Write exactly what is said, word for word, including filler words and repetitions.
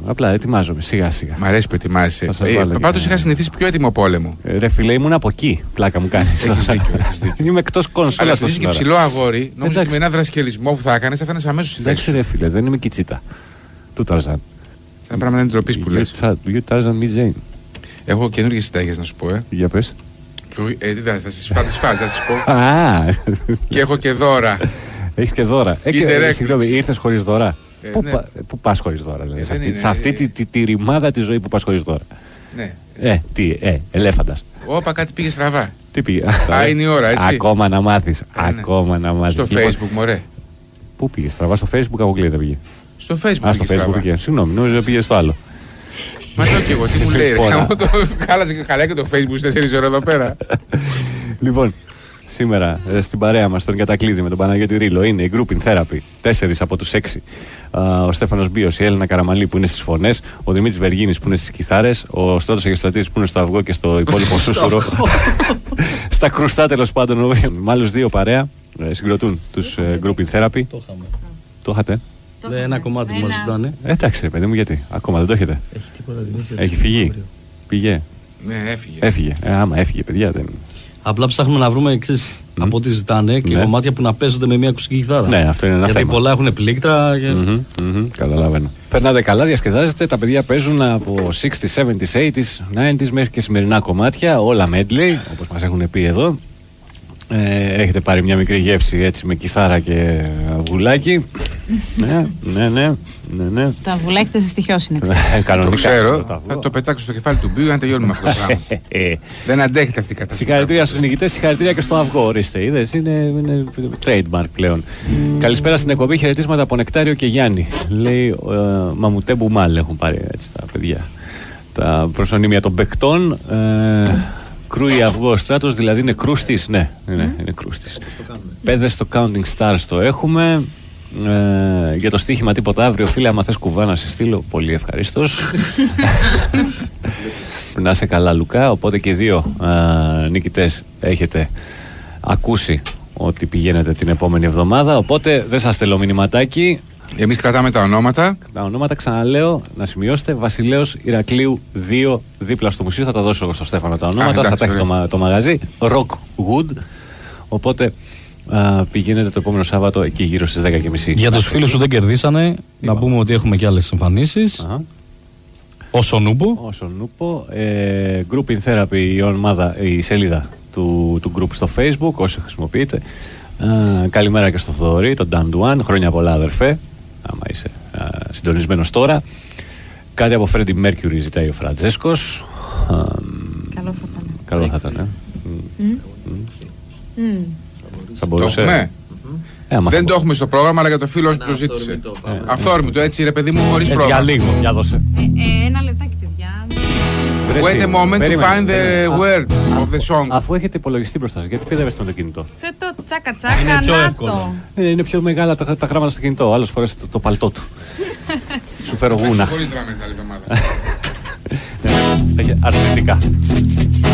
Απλά ετοιμάζομαι σιγά σιγά. Μ' αρέσει που ετοιμάζεσαι. Ε, Πάντως είχα συνηθίσει πιο έτοιμο πόλεμο. Ε, ρε φίλε, ήμουν από εκεί. Πλάκα μου κάνει. Έχεις δίκιο, έχεις δίκιο. Είμαι εκτός κονσόλα. Αλλά είσαι και ψηλό αγόρι. Νόμιζα ότι με ένα δρασκελισμό που θα έκανε θα ήταν αμέσως στη θέση. Εντάξει, ρε φίλε, δεν είμαι κυτσίτα. Του Ταρζάν. Θα πρέπει να είναι ντροπή που λες. You Tarzan, me Jane. Έχω καινούργιες συνταγές να σου πω, ε. Για πες. Ε, τι θα τις φάσεις, θα σας πω. Α, Και έχω και δώρα. έχεις και δώρα. Ε, και, ε, συγγνώμη, ήρθες χωρίς δώρα. Ε, Πού, ναι. πα, πού πας χωρίς δώρα, δηλαδή, Ε, σε δεν αυτή, είναι, σε αυτή ε, τη, τη, τη ρημάδα τη ζωή που πας χωρίς δώρα. Ναι. Ε, τι, ε, ελέφαντας. Όπα, κάτι πήγε στραβά. Τι πήγε. Α, είναι η ώρα, έτσι. Ακόμα να μάθεις. Ε, ναι. Ακόμα να μάθεις. Στο Λοιπόν, Facebook, μωρέ. πού πήγε, στραβά στο Facebook, αποκλείεται πήγε. Στο Facebook Α, στο πήγε Facebook στραβά. πήγε. Συγγνώμη, νόμιζα πήγε στο άλλο. Μα το και εγώ, τι μου λέει, ρε. Λοιπόν. Χάμα το χάλασε και καλά και το Facebook στις τέσσερις ώρες εδώ πέρα. Λοιπόν, σήμερα ε, στην παρέα μας, στον κατακλείδη με τον Παναγιώτη Ρήλο, είναι η Grouping Therapy, τέσσερις από τους έξι. Α, ο Στέφανος Μπίος, η Έλληνα Καραμαλή που είναι στις φωνές, ο Δημήτρης Βεργίνης που είναι στις κιθάρες, ο Στράτος Αγιστρατής που είναι στο αυγό και στο υπόλοιπο σούσουρο. Στα κρουστά τέλος πάντων, με άλλους δύο παρέα ε, συγκροτούν τους ε, Grouping Therapy. Το είχαμε. Το είχατε. Ναι, ένα κομμάτι που μας ζητάνε. Ε, εντάξει, ρε παιδί μου, γιατί ακόμα δεν το έχετε. Έχει τίποτα Δημήτρη. Έχει φύγει. Πήγε. Ναι, έφυγε. Έφυγε. Ε, άμα έφυγε, παιδιά. Δεν... Απλά ψάχνουμε να βρούμε εξής, από ό,τι ζητάνε και Ναι. κομμάτια που να παίζονται με μια ακουστική κιθάρα. Ναι, αυτό είναι ένα Γιατί θέμα. πολλά έχουν πλήκτρα. Και... Μμμ, μμμ, καταλαβαίνω. Περνάτε καλά, διασκεδάζετε. Τα παιδιά παίζουν από εξήντα, εβδομήντα, ογδόντα, ενενήντα μέχρι και σημερινά κομμάτια. Όλα medley, όπως μας έχουν πει εδώ. Ε, έχετε πάρει μια μικρή γεύση έτσι με κιθάρα και αυγουλάκι. ναι, ναι, ναι, ναι, ναι. Το αυγουλάκι θα ζεστιχιώσει, είναι ξέρεις. Ε, Το κανονικά. ξέρω, Το θα το πετάξω στο κεφάλι του Μπίου για να τελειώνουμε αυτό το πράγμα. Ε, Δεν αντέχεται αυτή η κατάσταση. Συγχαρητήρια στους νικητές, συγχαρητήρια και στο αυγό. Ορίστε, είδες, είναι, είναι trademark πλέον. Καλησπέρα στην εκπομπή, χαιρετίσματα από Νεκτάριο και Γιάννη. Λέει ε, Μαμουτέ Μπουμάλ έχουν πάρει έτσι τα παιδιά. Τα προσωνύμια των παικτών. Ε, κρούει αυγό ο Στράτος, δηλαδή είναι κρούστης. Ναι, είναι, είναι κρούστης. Πέδες στο Counting Stars το έχουμε. Ε, για το στοίχημα τίποτα αύριο, φίλε, άμα θες κουβά να σε στείλω, πολύ ευχαρίστως. Να είσαι καλά, Λουκά. Οπότε και δύο ε, νικητές έχετε ακούσει ότι πηγαίνετε την επόμενη εβδομάδα. Οπότε δεν σας στέλνω μηνυματάκι. Εμείς κρατάμε τα ονόματα. Τα ονόματα, ξαναλέω, να σημειώσετε. Βασιλέως Ηρακλείου δύο, δίπλα στο μουσείο. Θα τα δώσω εγώ στο Στέφανο τα ονόματα. εντάξει, θα τα έχει το, μα- το μαγαζί. Rockwood. Οπότε α, πηγαίνετε το επόμενο Σάββατο εκεί γύρω στις δέκα και μισή. Για τους φίλους που δεν κερδίσανε, να πούμε ότι έχουμε και άλλες εμφανίσεις. Αχα. Όσο νούπο. Όσο νούπο. Ε, Group in Therapy, η, ομάδα, η σελίδα του, του group στο Facebook, όσοι χρησιμοποιείτε. Ε, καλημέρα και στο Θοδωρή, τον Dan Duan. Χρόνια πολλά, αδερφέ. Άμα είσαι α, συντονισμένος τώρα. Κάτι από Freddie Mercury ζητάει ο Φραντζέσκος. Α, Καλό θα ήταν. καλό θα ήταν, ε. Μμ. Θα Το μπορούσε. έχουμε. Ε, άμα θα Δεν μπο- το έχουμε στο πρόγραμμα, αλλά για το φίλο που το ζήτησε. Αυθόρμητο, έτσι, ρε παιδί μου, χωρίς Έτσι, για πρόγραμμα. λίγο, για δώσε. Ε, ε, ένα λεπτάκι, παιδιά. Βρες, Wait a moment to περίμενε, find the περίμενε. word of the song. Αφού έχετε υπολογιστή μπροστά σας, γιατί πήδευες με το κινητό. Θε το τσάκα τσάκα, Είναι πιο να εύκολο. το. Ε, είναι πιο μεγάλα τα, τα γράμματα στο κινητό. Άλλος φορές το, το παλτό του. Σου φέρω γούνα. Χωρίς δράμενη την άλλη εβδομάδα. Έχει αρνητικά.